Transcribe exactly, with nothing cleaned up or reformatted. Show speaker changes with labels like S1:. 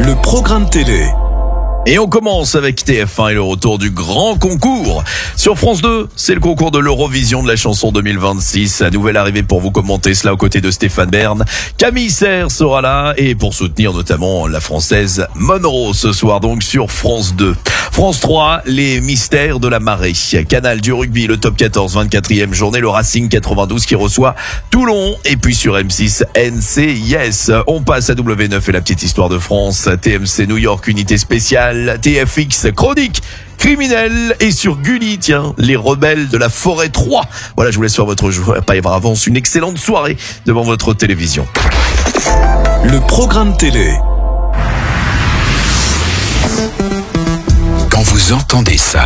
S1: Le programme télé.
S2: Et on commence avec T F un et le retour du grand concours. Sur France deux, c'est le concours de l'Eurovision de la chanson deux mille vingt-six. La nouvelle arrivée pour vous commenter cela aux côtés de Stéphane Bern. Camille Serre sera là et pour soutenir notamment la française Monroe ce soir donc sur France deux. France trois, les mystères de la marée. Canal du rugby, le top quatorze, vingt-quatrième journée, le Racing quatre-vingt-douze qui reçoit Toulon. Et puis sur M six, N C I S. On passe à W neuf et la petite histoire de France. T M C New York, unité spéciale. T F X, chronique criminelle. Et sur Gulli, tiens, les rebelles de la forêt trois. Voilà, je vous laisse faire votre joie. Pas y avoir avance, une excellente soirée devant votre télévision.
S1: Le programme télé.
S3: Quand vous entendez ça,